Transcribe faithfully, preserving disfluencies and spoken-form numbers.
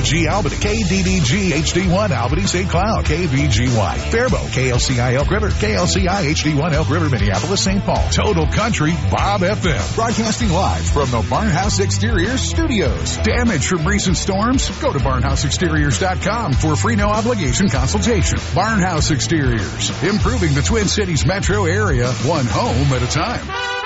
G Albany, K D D G H D one Albany Saint Cloud, K V G Y Faribault, K L C I Elk River, K L C I H D one Elk River, Minneapolis, Saint Paul. Total Country Bob F M. Broadcasting live from the Barnhouse Exteriors studios. Damage from recent storms? Go to barnhouse exteriors dot com for a free no obligation consultation. Barnhouse Exteriors, improving the Twin Cities metro area, one home at a time.